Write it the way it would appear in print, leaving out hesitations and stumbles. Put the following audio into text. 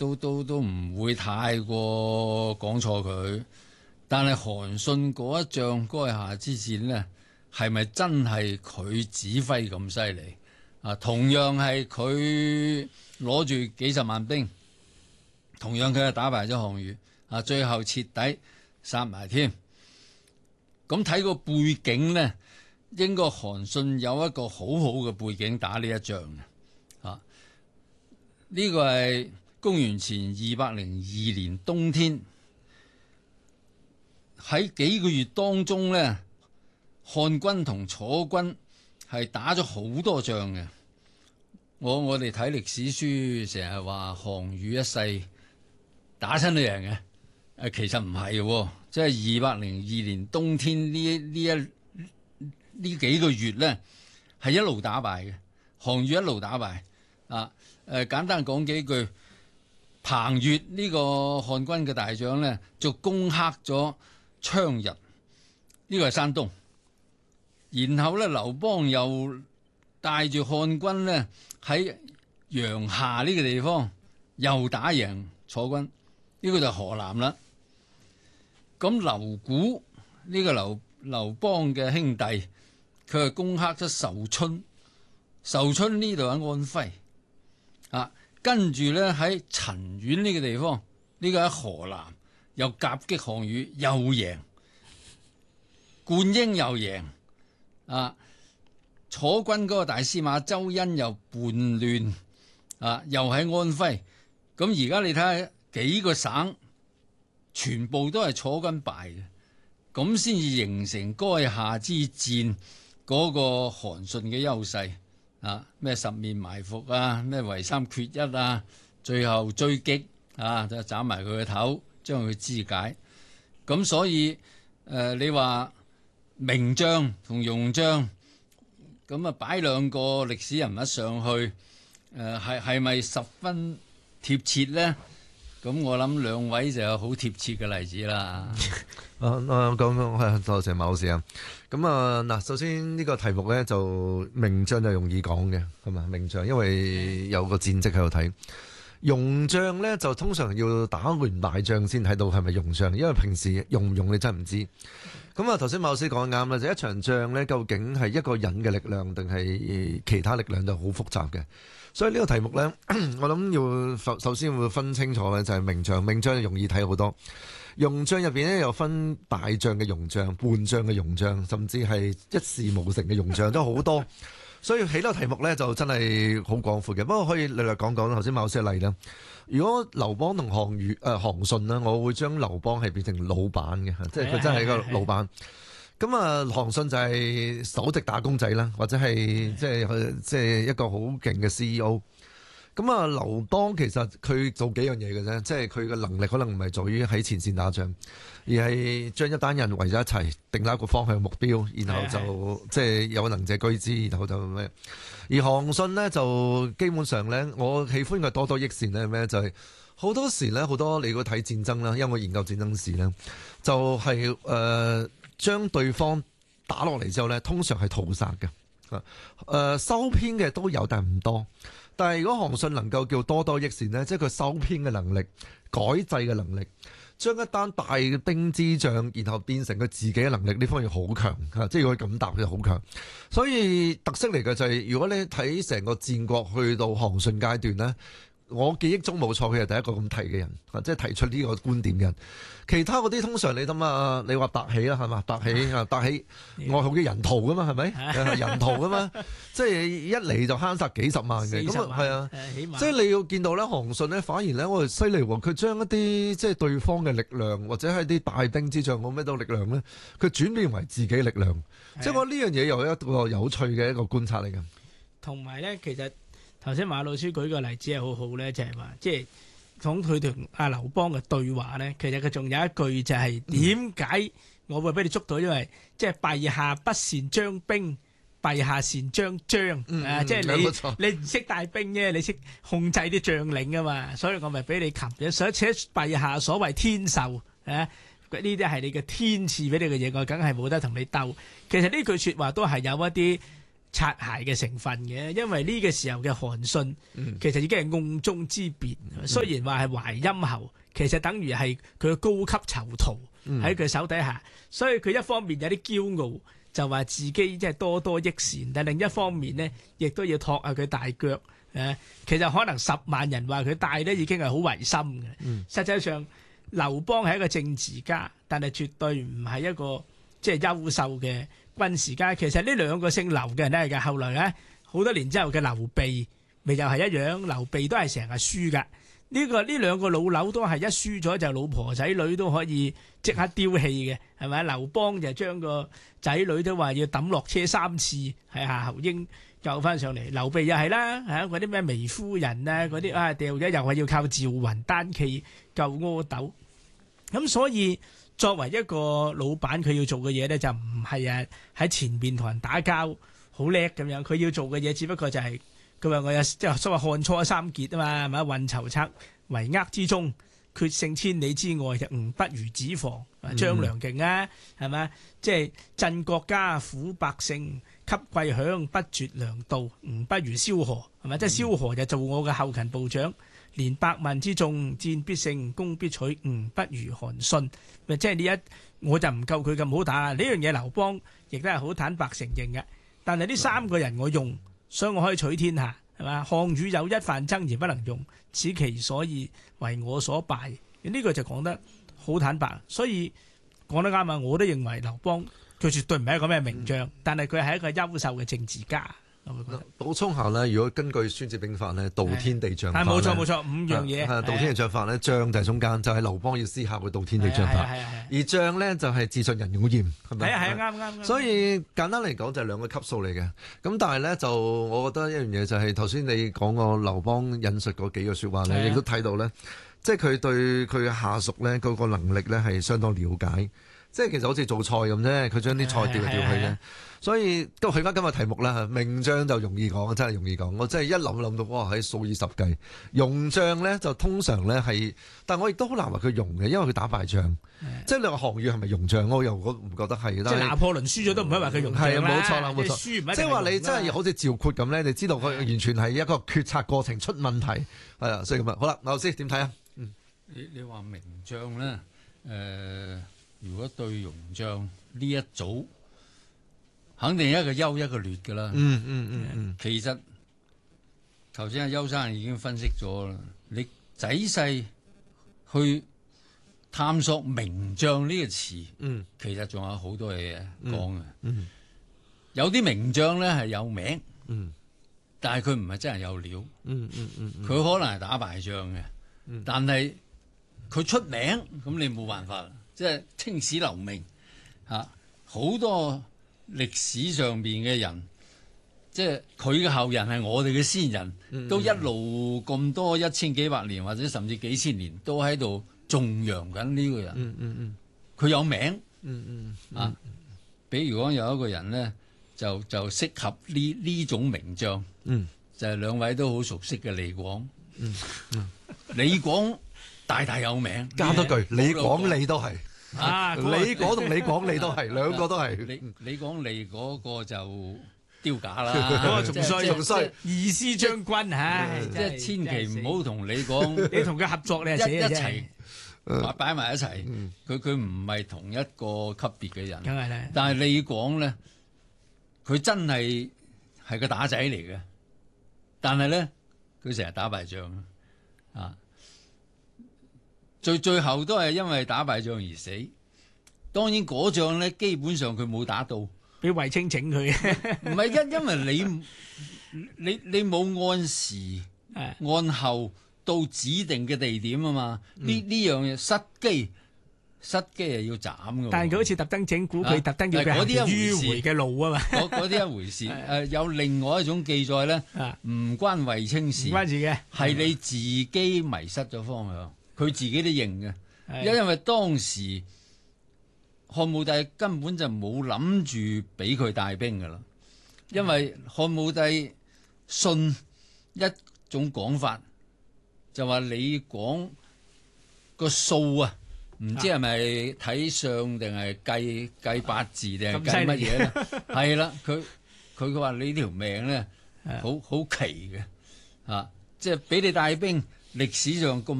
都唔會太過講錯佢。但係韓信嗰一仗垓下之戰呢，係咪真係佢指揮咁犀利啊？同樣係佢攞住幾十萬兵，同樣佢係打敗咗項羽啊，最後徹底殺埋添。咁睇個背景呢，應該韓信有一個好好嘅背景打呢一仗嘅啊。呢個係公元前202年冬天。喺幾個月當中呢，漢軍同楚軍係打咗好多仗嘅。我哋睇歷史書成日話項羽一世打親都贏嘅，其實唔係嘅，即係202年冬天呢幾個月呢，係一路打敗嘅，項羽一路打敗啊。簡單講幾句，彭越呢個漢軍嘅大將呢，就攻克咗昌日，呢個係山東。然後咧，劉邦又帶住漢軍咧喺陽夏呢個地方又打贏楚軍，呢個就係河南啦。咁劉古呢個劉邦嘅兄弟，佢係攻克咗壽春，壽春呢度喺安徽啊。跟住咧喺陳縣呢個地方，呢個喺河南。又夾擊項羽，又贏，灌嬰又贏，啊！楚軍嗰個大司馬周殷又叛亂，啊！又喺安徽。咁而家你睇下幾個省，全部都係楚軍敗嘅，咁先至形成垓下之戰嗰個韓信嘅優勢。啊！咩十面埋伏啊，咩圍三缺一啊，最後追擊啊，就斬埋佢嘅頭。將佢肢解，咁所以你話名將同庸將，咁啊擺兩個歷史人物上去，係咪十分貼切咧？咁我諗兩位就有好貼切嘅例子啦。 講係多謝馬老師啊。咁啊嗱，首先呢個題目咧就名將就容易講嘅，係嘛？名將因為有個戰績喺度睇。用將咧就通常要打完大仗先睇到係咪用將，因為平時用唔用你真係唔知。咁啊頭先馬老師講啱啦，就一場仗咧究竟係一個人嘅力量定係其他力量就好複雜嘅。所以呢個題目咧，我諗要首先會分清楚咧，就係名將，名將容易睇好多。用將入邊咧有分大將嘅用將、半將嘅用將，甚至係一事無成嘅用將都好多。所以起呢個題目咧就真係好廣闊嘅，不過可以略略講講頭先馬老師嘅例啦。如果劉邦同韓信呢，我會將劉邦係變成老闆嘅，即係佢真係一個老闆。咁啊，韓信就係首席打工仔啦，或者係即係一個好勁嘅 CEO。咁啊，劉邦其實佢做幾樣嘢嘅啫，即係佢嘅能力可能唔係在於喺前線打仗，而係將一班人圍咗一齊，定立一個方向目標，然後就即係有能者居之，然後就咩？而韓信呢，就基本上呢，我喜歡佢多多益善呢咩？就係好多時呢，好多你如果睇戰爭啦，因為我研究戰爭史呢，就係將對方打落嚟之後呢，通常係屠殺嘅，收編嘅都有，但係唔多。但係如果韓信能夠叫多多益善呢，即係佢收編嘅能力、改制嘅能力，將一單大兵之將，然後變成佢自己嘅能力，呢方面好強，即係佢咁答嘅好強。所以特色嚟嘅就係，如果你睇成個戰國去到韓信階段呢，我記憶中冇錯，佢係第一個咁提嘅人，即係提出呢個觀點嘅人。其他嗰啲通常你諗下，你話白起啦，係嘛？白起外號叫人屠噶嘛，係咪？人屠噶嘛，即係一嚟就慳殺幾十萬嘅，咁啊係啊，即係你要見到咧，韓信咧反而咧我哋犀利喎，佢將一啲即係對方嘅力量或者係啲大兵之將，冇咩多力量咧，佢轉變為自己力量，即係我呢樣嘢又係一個有趣嘅一個觀察嚟嘅。 同埋咧，其實頭先馬老師舉個例子係好好咧，就係話即係講佢同阿劉邦嘅對話咧，其實佢仲有一句就係點解我會俾你捉到，因為即係陛下不善將兵，陛下善將將，即係你唔識帶兵啫，你識控制啲將領啊嘛，所以我咪俾你擒咗。而且陛下所謂天授呢啲係你嘅天賜俾你嘅嘢，我梗係冇得同你鬥。其實呢句説話都係有一啲擦鞋嘅成分嘅，因為呢個時候嘅韓信其實已經係甕中之鱉，雖然話係淮陰侯，其實等於係佢嘅高級囚徒喺佢手底下，所以佢一方面有啲驕傲，就話自己即係多多益善，但另一方面呢，亦都要托下佢大腳。其實可能10萬人話佢帶咧已經係好違心嘅。實際上劉邦係一個政治家，但係絕對唔係一個即係優秀嘅軍事家。其實呢兩個姓劉嘅人咧，後來咧好多年之後嘅劉備，咪又係一樣。劉備都係成日輸㗎。呢兩個老柳都係一輸咗就老婆仔女都可以即刻丟棄嘅，係咪？劉邦就將個仔女都話要抌落車3次，係夏侯嬰救翻上嚟。劉備又係啦，嗰啲咩糜夫人啊，嗰啲掉咗又係要靠趙雲單騎救阿斗。咁所以作為一個老闆，佢要做嘅嘢咧就唔係喺前面同人打交好叻咁樣，佢要做嘅嘢只不過就係佢話我有即係所謂漢初三傑啊嘛，係咪？運籌策帷幄之中，決勝千里之外，就吾不如子房。張良勁啊，係咪？即係振國家，撫百姓，給貴享，不絕糧道，吾不如蕭何，係咪？即係蕭何就做我嘅後勤部長，連百萬之眾，戰必勝，攻必取，吾不如韓信。即係呢我就唔夠佢咁好打啦。呢樣嘢劉邦亦都係好坦白承認嘅。但係呢3個人我用，所以我可以取天下，係嘛？項羽有一犯爭而不能用，此其所以為我所敗。呢個就講得好坦白，所以講得啱啊！我都認為劉邦佢絕對唔係一個咩名將，但係佢係一個優秀嘅政治家。我會覺得補充下咧，如果根據《孫子兵法》咧，道天地將法， 冇錯5樣嘢。 道天地將法咧，將就係中間，就係劉邦要思考嘅道天地將法。而將咧就係自述人勇嚴，係咪？ 係啱。 所以簡單嚟講就係2個級數嚟嘅。咁但係咧就我覺得一樣嘢就係頭先你講過劉邦引述嗰幾個説話咧，亦都睇到咧，即係佢對佢嘅下屬咧嗰個能力咧係相當了解。即係其實好似做菜咁啫，佢將啲菜調嚟調去嘅。所以都去翻今日題目啦，名將就容易講，真係容易講。我真係一諗到，哇！喺數以十計。用將咧就通常咧係，但我亦都好難話佢用嘅，因為佢打敗仗。即係你話項羽係咪用將？我又唔覺得係。即係拿破崙輸咗都唔可以話佢用將啦。 係啊，冇錯啦，冇錯。 即係話你真係好似趙括咁咧，你知道佢完全係一個決策過程出問題。係啊，所以咁啊，好啦，劉師點睇啊？ 你話名將咧，如果對戎將呢一組，肯定一個優一個劣㗎啦。其實頭先阿邱生已經分析咗啦，你仔細去探索名將呢個詞，其實仲有好多嘢講嘅。有啲名將咧係有名，但係佢唔係真係有料。佢可能係打敗仗嘅，但係佢出名，咁你冇辦法。即係青史留名嚇，好多歷史上邊嘅人，即係佢嘅後人係我哋嘅先人，都一路咁多1000幾百年或者甚至幾千年都喺度頌揚緊呢個人。佢有名啊，比如講有一個人咧，就適合呢種名將，就係2位都好熟悉嘅李廣。李廣大有名， 加多句，李廣你都係李廣同李廣你都係2個都係。 李廣你嗰個就丟架啦， 嗰個仲衰，二師將軍即係千祈唔好同李廣， 你同佢合作你係死嘅啫。 一齊擺埋一齊，佢唔係同一個級別嘅人。 梗係啦。 但係李廣咧，佢真係個打仔嚟嘅，但係咧佢成日打敗仗啊。最後都係因為打敗仗而死。當然嗰仗咧，基本上佢冇打到， 俾衛青整佢嘅。 唔係因為你冇按時按後到指定嘅地點啊嘛。呢樣嘢失機係要斬㗎。 但係佢好似特登整蠱佢，特登叫佢行迂迴嘅路啊嘛。 嗰啲一回事。有另外一種記載咧，唔關衛青事，唔關事嘅，係你自己迷失咗方向。佢自己都認嘅，因為當時漢武帝根本就冇諗住俾佢帶兵噶啦，因為漢武帝信一種講法，就話李廣個數啊，唔知係咪睇相定係計八字定係計乜嘢咧？係啦，佢佢話你條命咧係好奇嘅，即係俾你帶兵，歷史上咁